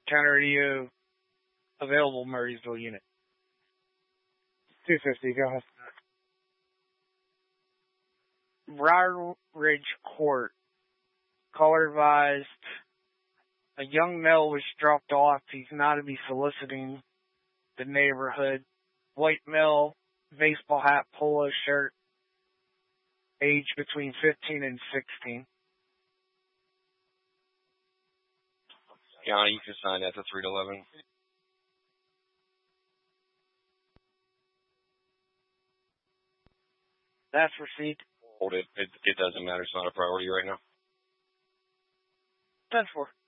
Counter radio available, Murraysville unit. 250, go ahead. Briar Ridge Court. Caller advised a young male was dropped off. He's not to be soliciting the neighborhood. White male, baseball hat, polo shirt, age between 15 and 16. Yanni, you can sign that to 3 to 11. That's received. Hold it. It doesn't matter. It's not a priority right now. 10-4.